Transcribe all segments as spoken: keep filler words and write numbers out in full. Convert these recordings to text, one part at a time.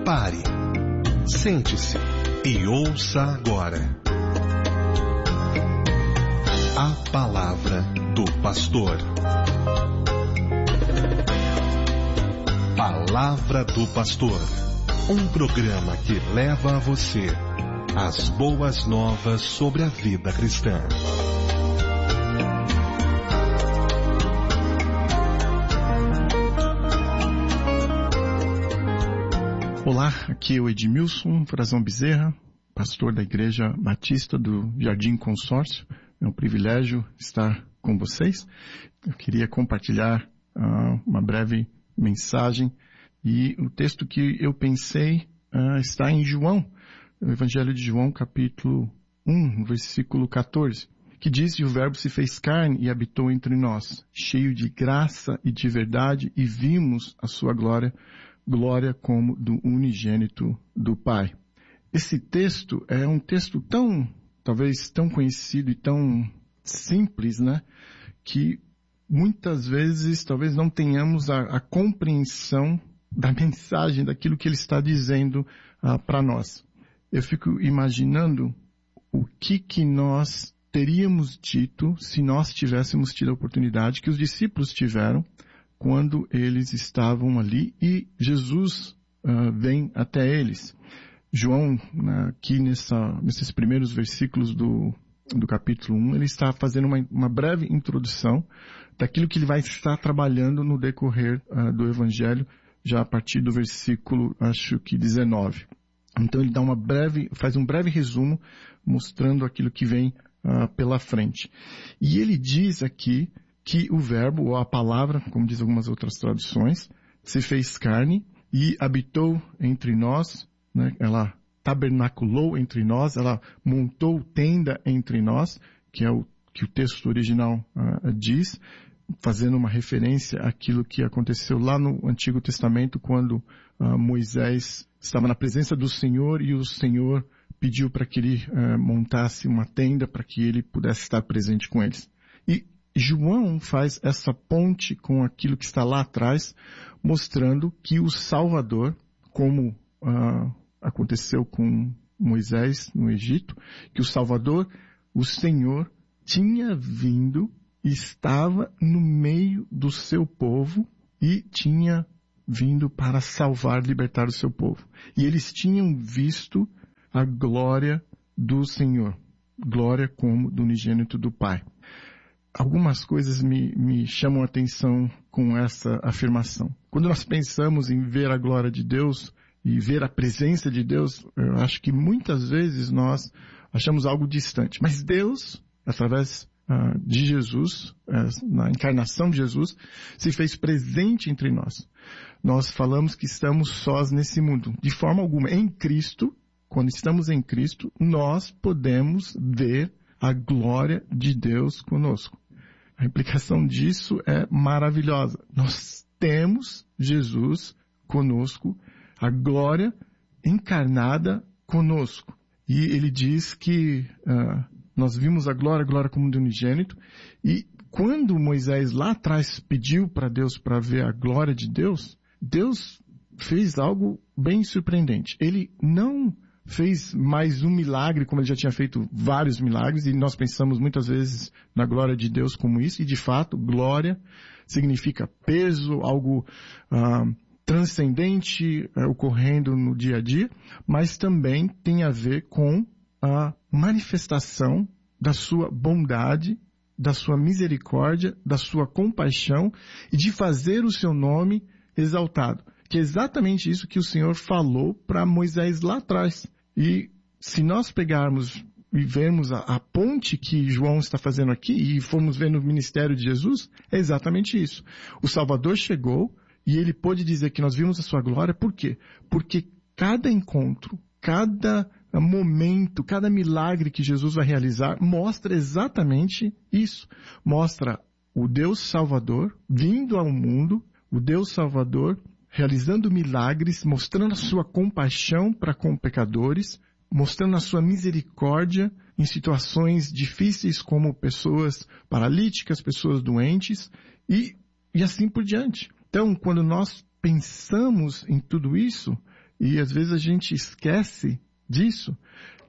Pare, sente-se e ouça agora a palavra do pastor. Palavra do Pastor, um programa que leva a você as boas novas sobre a vida cristã. Olá, aqui é o Edmilson Frazão Bezerra, pastor da Igreja Batista do Jardim Consórcio. É um privilégio estar com vocês. Eu queria compartilhar uh, uma breve mensagem e o texto que eu pensei uh, está em João, no Evangelho de João, capítulo um, versículo catorze, que diz: "E o Verbo se fez carne e habitou entre nós, cheio de graça e de verdade, e vimos a sua glória, glória como do unigênito do Pai." Esse texto é um texto tão, talvez tão conhecido e tão simples, né? Que muitas vezes talvez não tenhamos a, a compreensão da mensagem, daquilo que ele está dizendo uh, para nós. Eu fico imaginando o que que nós teríamos dito se nós tivéssemos tido a oportunidade que os discípulos tiveram quando eles estavam ali e Jesus uh, vem até eles. João, aqui nessa, nesses primeiros versículos do, do capítulo um, ele está fazendo uma, uma breve introdução daquilo que ele vai estar trabalhando no decorrer uh, do Evangelho, já a partir do versículo, acho que dezenove. Então ele dá uma breve, faz um breve resumo mostrando aquilo que vem uh, pela frente. E ele diz aqui que o verbo, ou a palavra, como diz algumas outras traduções, se fez carne e habitou entre nós, né? Ela tabernaculou entre nós, ela montou tenda entre nós, que é o que o texto original uh, diz, fazendo uma referência àquilo que aconteceu lá no Antigo Testamento, quando uh, Moisés estava na presença do Senhor e o Senhor pediu para que ele uh, montasse uma tenda para que ele pudesse estar presente com eles. E João faz essa ponte com aquilo que está lá atrás, mostrando que o Salvador, como uh, aconteceu com Moisés no Egito, que o Salvador, o Senhor, tinha vindo, estava no meio do seu povo e tinha vindo para salvar, libertar o seu povo. E eles tinham visto a glória do Senhor, glória como do unigênito do Pai. Algumas coisas me, me chamam a atenção com essa afirmação. Quando nós pensamos em ver a glória de Deus e ver a presença de Deus, eu acho que muitas vezes nós achamos algo distante. Mas Deus, através uh, de Jesus, uh, na encarnação de Jesus, se fez presente entre nós. Nós falamos que estamos sós nesse mundo. De forma alguma, em Cristo, quando estamos em Cristo, nós podemos ver a glória de Deus conosco. A implicação disso é maravilhosa. Nós temos Jesus conosco, a glória encarnada conosco. E ele diz que uh, nós vimos a glória, a glória como do unigênito. E quando Moisés lá atrás pediu para Deus para ver a glória de Deus, Deus fez algo bem surpreendente. Ele não fez mais um milagre, como ele já tinha feito vários milagres, e nós pensamos muitas vezes na glória de Deus como isso, e de fato, glória significa peso, algo ah, transcendente ah, ocorrendo no dia a dia, mas também tem a ver com a manifestação da sua bondade, da sua misericórdia, da sua compaixão, e de fazer o seu nome exaltado. Que é exatamente isso que o Senhor falou para Moisés lá atrás. E se nós pegarmos e vermos a, a ponte que João está fazendo aqui e formos ver no ministério de Jesus, é exatamente isso. O Salvador chegou e ele pôde dizer que nós vimos a sua glória. Por quê? Porque cada encontro, cada momento, cada milagre que Jesus vai realizar mostra exatamente isso. Mostra o Deus Salvador vindo ao mundo, o Deus Salvador realizando milagres, mostrando a sua compaixão para com pecadores, mostrando a sua misericórdia em situações difíceis como pessoas paralíticas, pessoas doentes e, e assim por diante. Então, quando nós pensamos em tudo isso, e às vezes a gente esquece disso.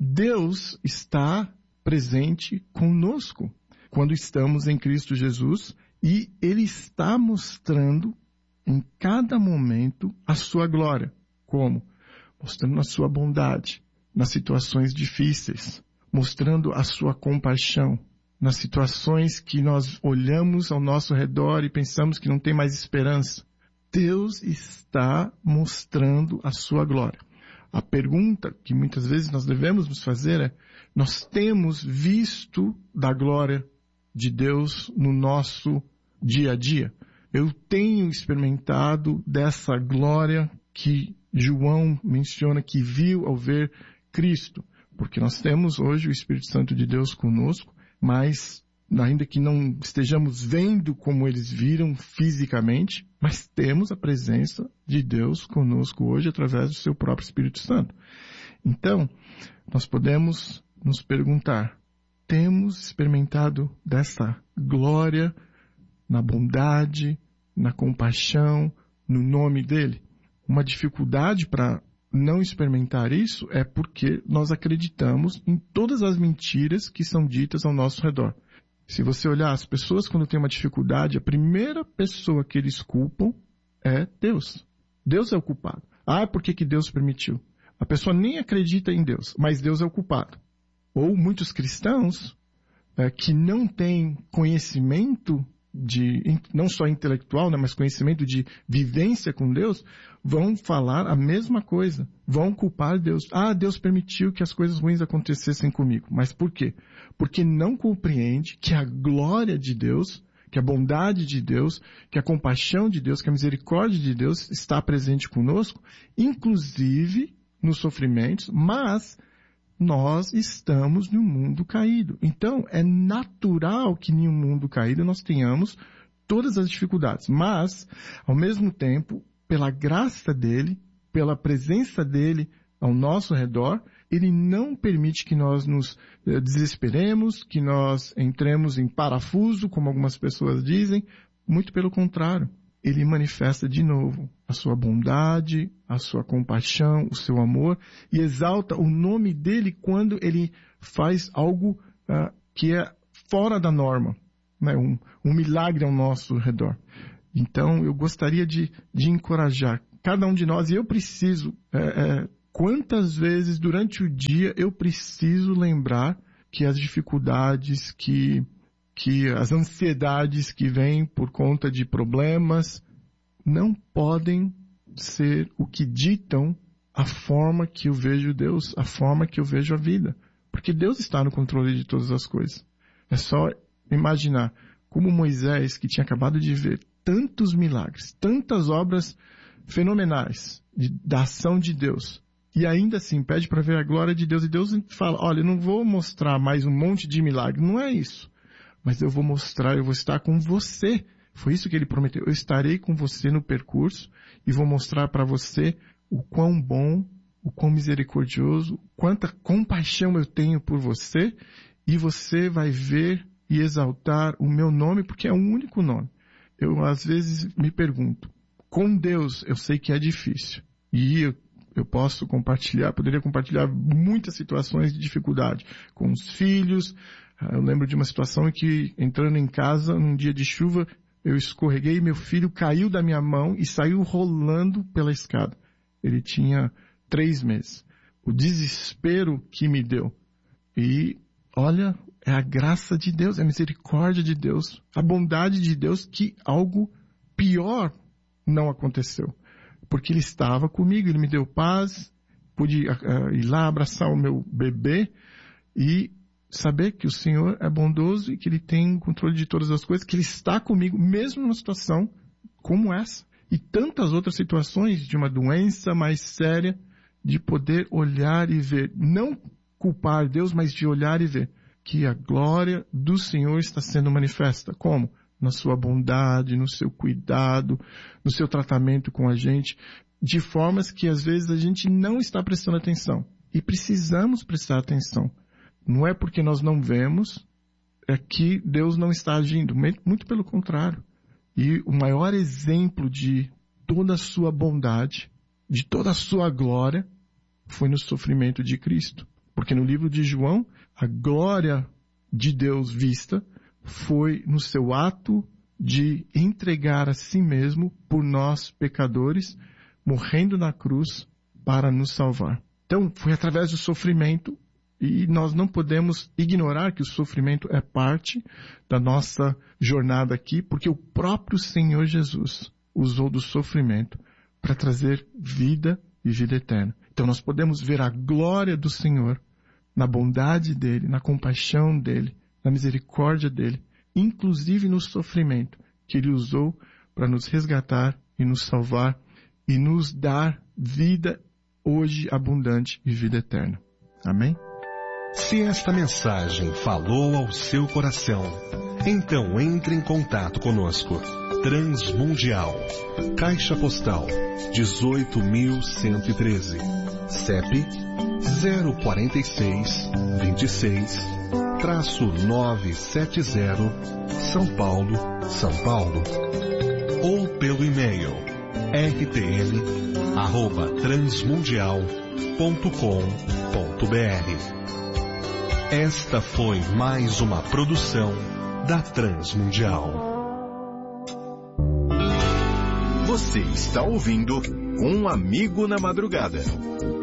Deus está presente conosco quando estamos em Cristo Jesus, e Ele está mostrando em cada momento a sua glória. Como? Mostrando a sua bondade nas situações difíceis, mostrando a sua compaixão nas situações que nós olhamos ao nosso redor e pensamos que não tem mais esperança. Deus está mostrando a sua glória. A pergunta que muitas vezes nós devemos nos fazer é: nós temos visto da glória de Deus no nosso dia a dia? Eu tenho experimentado dessa glória que João menciona que viu ao ver Cristo? Porque nós temos hoje o Espírito Santo de Deus conosco, mas ainda que não estejamos vendo como eles viram fisicamente, mas temos a presença de Deus conosco hoje através do seu próprio Espírito Santo. Então, nós podemos nos perguntar: temos experimentado dessa glória na bondade, na compaixão, no nome dele? Uma dificuldade para não experimentar isso é porque nós acreditamos em todas as mentiras que são ditas ao nosso redor. Se você olhar, as pessoas quando têm uma dificuldade, a primeira pessoa que eles culpam é Deus. Deus é o culpado. Ah, por que que Deus permitiu? A pessoa nem acredita em Deus, mas Deus é o culpado. Ou muitos cristãos é, que não têm conhecimento de, não só intelectual, né, mas conhecimento de vivência com Deus, vão falar a mesma coisa. Vão culpar Deus. Ah, Deus permitiu que as coisas ruins acontecessem comigo. Mas por quê? Porque não compreende que a glória de Deus, que a bondade de Deus, que a compaixão de Deus, que a misericórdia de Deus está presente conosco, inclusive nos sofrimentos, mas nós estamos num mundo caído. Então, é natural que em um mundo caído nós tenhamos todas as dificuldades. Mas, ao mesmo tempo, pela graça dele, pela presença dele ao nosso redor, ele não permite que nós nos desesperemos, que nós entremos em parafuso, como algumas pessoas dizem. Muito pelo contrário. Ele manifesta de novo a sua bondade, a sua compaixão, o seu amor, e exalta o nome dele quando ele faz algo uh, que é fora da norma, né? um, um milagre ao nosso redor. Então, eu gostaria de, de encorajar cada um de nós, e eu preciso, é, é, quantas vezes durante o dia eu preciso lembrar que as dificuldades, que... que as ansiedades que vêm por conta de problemas não podem ser o que ditam a forma que eu vejo Deus, a forma que eu vejo a vida. Porque Deus está no controle de todas as coisas. É só imaginar como Moisés, que tinha acabado de ver tantos milagres, tantas obras fenomenais de, da ação de Deus, e ainda assim pede para ver a glória de Deus, e Deus fala: olha, eu não vou mostrar mais um monte de milagre, não é isso. Mas eu vou mostrar, eu vou estar com você. Foi isso que ele prometeu. Eu estarei com você no percurso e vou mostrar para você o quão bom, o quão misericordioso, quanta compaixão eu tenho por você, e você vai ver e exaltar o meu nome, porque é o único nome. Eu às vezes me pergunto, com Deus eu sei que é difícil. E eu, eu posso compartilhar, poderia compartilhar muitas situações de dificuldade com os filhos. Eu lembro de uma situação em que, entrando em casa, num dia de chuva, eu escorreguei e meu filho caiu da minha mão e saiu rolando pela escada. Ele tinha três meses. O desespero que me deu. E, olha, é a graça de Deus, é a misericórdia de Deus, a bondade de Deus, que algo pior não aconteceu. Porque Ele estava comigo, Ele me deu paz, pude uh, ir lá abraçar o meu bebê e saber que o Senhor é bondoso e que Ele tem controle de todas as coisas, que Ele está comigo, mesmo numa situação como essa. E tantas outras situações de uma doença mais séria, de poder olhar e ver, não culpar Deus, mas de olhar e ver que a glória do Senhor está sendo manifesta. Como? Na sua bondade, no seu cuidado, no seu tratamento com a gente, de formas que às vezes a gente não está prestando atenção. E precisamos prestar atenção. Não é porque nós não vemos, é que Deus não está agindo. Muito pelo contrário. E o maior exemplo de toda a sua bondade de toda a sua glória foi no sofrimento de Cristo. Porque no livro de João, a glória de Deus vista foi no seu ato de entregar a si mesmo por nós pecadores, morrendo na cruz para nos salvar. Então, foi através do sofrimento, e nós não podemos ignorar que o sofrimento é parte da nossa jornada aqui, porque o próprio Senhor Jesus usou do sofrimento para trazer vida e vida eterna. Então nós podemos ver a glória do Senhor na bondade dele, na compaixão dele, na misericórdia dele, inclusive no sofrimento que ele usou para nos resgatar e nos salvar e nos dar vida hoje abundante e vida eterna. Amém? Se esta mensagem falou ao seu coração, então entre em contato conosco. Transmundial, Caixa Postal dezoito mil cento e treze, C E P zero quatro seis, vinte e seis, nove sete zero, São Paulo, São Paulo. Ou pelo e-mail r t m arroba transmundial ponto com ponto b r. Esta foi mais uma produção da Transmundial. Você está ouvindo Um Amigo na Madrugada.